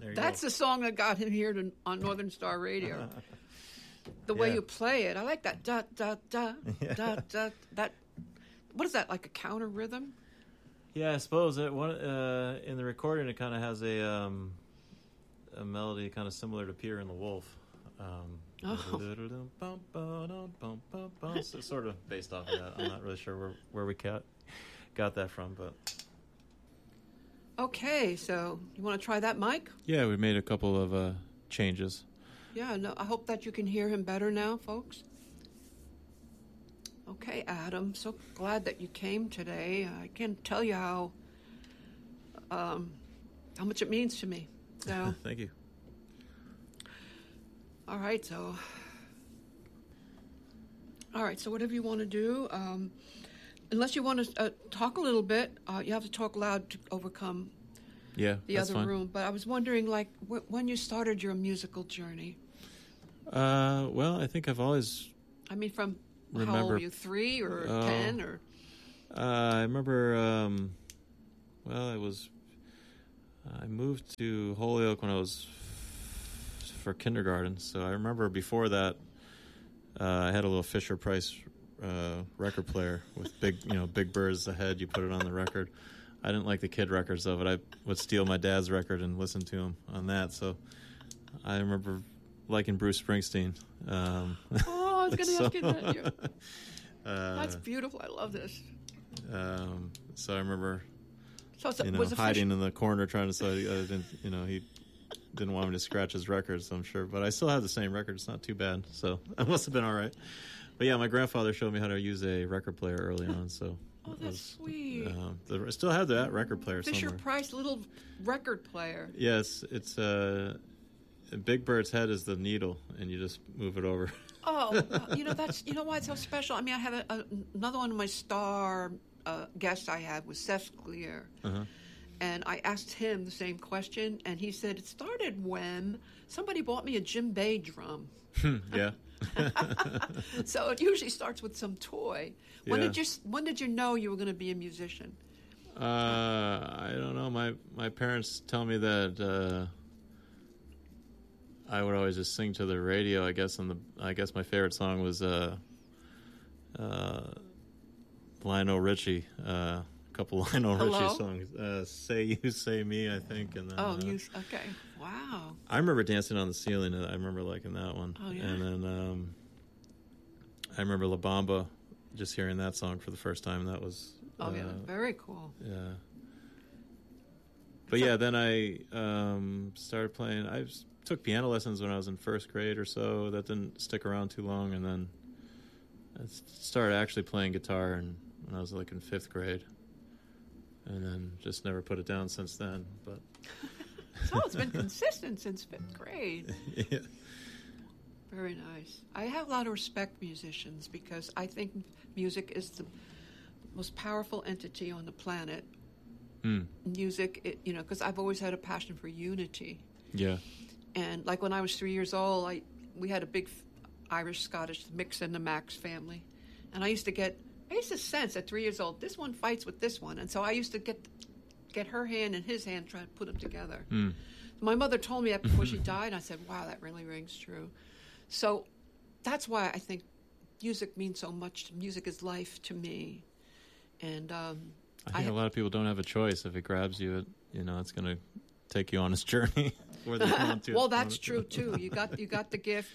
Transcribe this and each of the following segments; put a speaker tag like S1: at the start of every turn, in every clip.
S1: That's the song that got him here on Northern Star Radio. The way you play it, I like that. Da da da da da. That. What is that? Like a counter rhythm?
S2: Yeah, I suppose in the recording it kind of has a melody kind of similar to Peter and the Wolf. So sort of based off of that. I'm not really sure where we got that from, but.
S1: Okay, so you want to try that, Mike?
S2: Yeah, we made a couple of changes.
S1: Yeah, no, I hope that you can hear him better now, folks. Okay, Adam, so glad that you came today. I can't tell you how much it means to me. So,
S2: thank you.
S1: All right, so whatever you want to do, unless you want to talk a little bit, you have to talk loud to overcome the other
S2: fine.
S1: room. But I was wondering, like, when you started your musical journey?
S2: Well, I think I've always...
S1: I mean, how old were you, 3 or 10? Or
S2: I remember, I moved to Holyoke when I was for kindergarten. So I remember before that, I had a little Fisher-Price record player with big birds ahead. You put it on the record. I didn't like the kid records though, but I would steal my dad's record and listen to him on that. So I remember liking Bruce Springsteen.
S1: I was going to ask you that. That's beautiful. I love this.
S2: So I remember,
S1: was
S2: hiding in the corner trying to say he didn't want me to scratch his records. I'm sure, but I still have the same record. It's not too bad. So I must have been all right. But yeah, my grandfather showed me how to use a record player early on. So
S1: that's sweet.
S2: I still have that record player somewhere.
S1: Fisher-Price little record player.
S2: Yes, it's Big Bird's head is the needle, and you just move it over.
S1: Oh, why it's so special. I mean, I have another one of my star guests I had was Seth Clear.
S2: Uh-huh.
S1: And I asked him the same question, and he said, it started when somebody bought me a djembe drum.
S2: Yeah.
S1: So it usually starts with some toy. When did you know you were going to be a musician?
S2: I don't know. My parents tell me that I would always just sing to the radio, I guess, I guess my favorite song was Lionel Richie, a couple Lionel Richie songs. Say You, Say Me, I think. And then,
S1: okay. Wow.
S2: I remember Dancing on the Ceiling. I remember liking that one.
S1: Oh, yeah.
S2: And then I remember La Bamba, just hearing that song for the first time. That was...
S1: very cool.
S2: Yeah. But then I started playing... I took piano lessons when I was in first grade or so. That didn't stick around too long. And then I started actually playing guitar when I was like in 5th grade. And then just never put it down since then. But
S1: so it's been consistent since 5th grade.
S2: Yeah.
S1: Very nice. I have a lot of respect for musicians because I think music is the most powerful entity on the planet. Music, because I've always had a passion for unity.
S2: Yeah.
S1: And like when I was 3 years old, we had a big Irish-Scottish mix in the Max family. And I used to sense at 3 years old, this one fights with this one. And so I used to get her hand and his hand, try to put them together. My mother told me that before she died, and I said, wow, that really rings true. So that's why I think music means so much. Music is life to me. And
S2: I think a lot of people don't have a choice. If it grabs you, it's going to take you on its journey. Where they want to.
S1: Well, that's true too. You got the gift,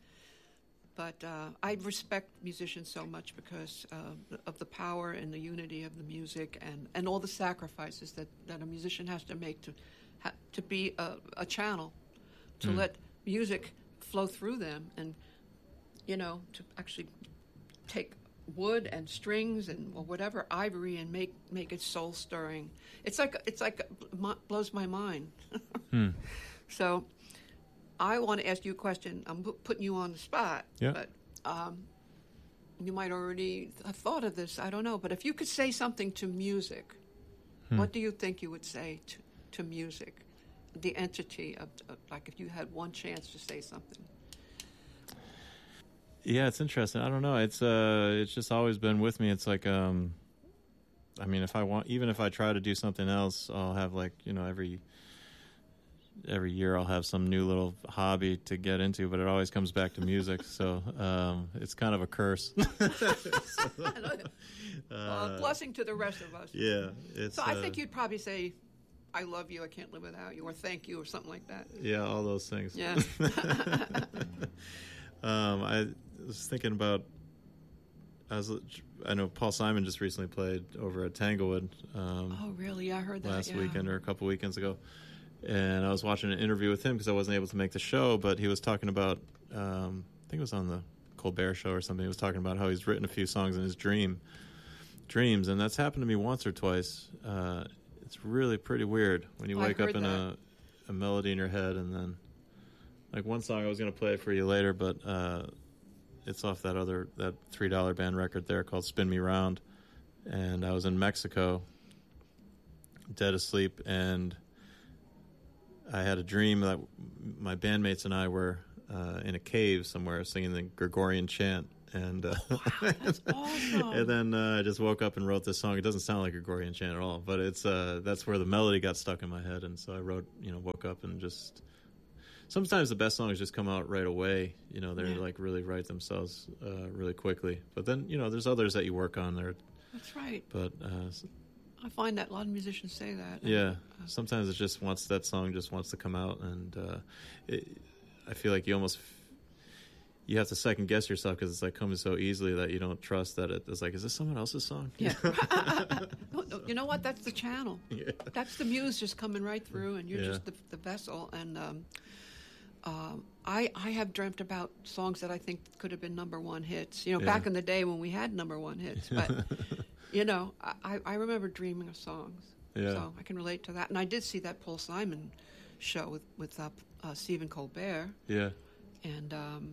S1: but I respect musicians so much because of the power and the unity of the music and all the sacrifices that a musician has to make to be a channel, to let music flow through them, and to actually take wood and strings and whatever ivory and make it soul stirring. It's like blows my mind. So I want to ask you a question. I'm putting you on the spot, but you might already have thought of this. I don't know, but if you could say something to music, what do you think you would say to music? The entity of like if you had one chance to say something.
S2: Yeah, it's interesting. I don't know. It's just always been with me. It's like, I mean, even if I try to do something else, I'll have like, every every year I'll have some new little hobby to get into, but it always comes back to music. So it's kind of a curse.
S1: Blessing to the rest of us.
S2: Yeah. It's,
S1: so I think you'd probably say, I love you, I can't live without you, or thank you, or something like that.
S2: Yeah, all those things.
S1: Yeah.
S2: I was thinking about, I know Paul Simon just recently played over at Tanglewood.
S1: Oh, really? Yeah, I heard that
S2: last weekend or a couple weekends ago. And I was watching an interview with him because I wasn't able to make the show, but he was talking about, I think it was on the Colbert Show or something, he was talking about how he's written a few songs in his dreams, and that's happened to me once or twice. It's really pretty weird when you wake up in a melody in your head, and then, like one song I was going to play for you later, but it's off that $3 band record there called Spin Me Round, and I was in Mexico, dead asleep, and I had a dream that my bandmates and I were in a cave somewhere singing the Gregorian chant, and
S1: wow, that's awesome.
S2: And then I just woke up and wrote this song. It doesn't sound like a Gregorian chant at all, but it's that's where the melody got stuck in my head, and so I woke up and just. Sometimes the best songs just come out right away. They're like really write themselves really quickly. But then there's others that you work on there.
S1: That's right.
S2: But
S1: I find that a lot of musicians say that.
S2: Yeah, sometimes it just wants that song just wants to come out, and I feel like you have to second guess yourself because it's like coming so easily that you don't trust that it's like, is this someone else's song?
S1: Yeah. No, you know what? That's the channel. Yeah. That's the muse just coming right through, and you're just the vessel. And I have dreamt about songs that I think could have been number one hits. Back in the day when we had number one hits, but. I remember dreaming of songs, so I can relate to that. And I did see that Paul Simon show with Stephen Colbert.
S2: Yeah,
S1: and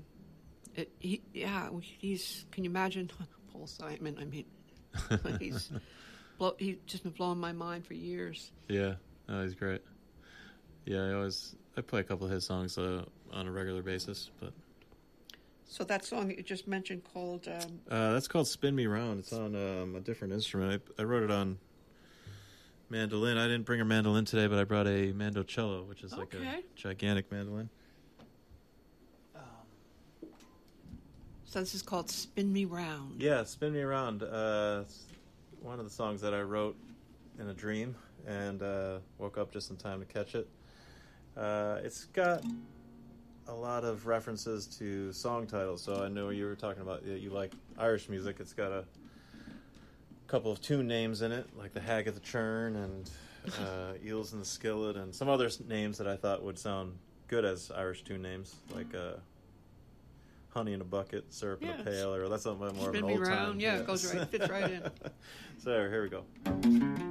S1: he's. Can you imagine Paul Simon? I mean, he's just been blowing my mind for years.
S2: Yeah, he's great. Yeah, I play a couple of his songs on a regular basis, but.
S1: So that song that you just mentioned called...
S2: that's called Spin Me Round. It's on a different instrument. I wrote it on mandolin. I didn't bring a mandolin today, but I brought a mandocello, which is like a gigantic mandolin.
S1: So this is called Spin Me Round.
S2: Yeah, Spin Me Round. It's one of the songs that I wrote in a dream and woke up just in time to catch it. It's got... a lot of references to song titles. So I know you were talking about you like Irish music. It's got a couple of tune names in it, like the Hag of the Churn and Eels in the Skillet, and some other names that I thought would sound good as Irish tune names, like Honey in a Bucket, Syrup in a Pail, or that's something more of an old time.
S1: Yeah, it goes right, fits right in.
S2: So here we go.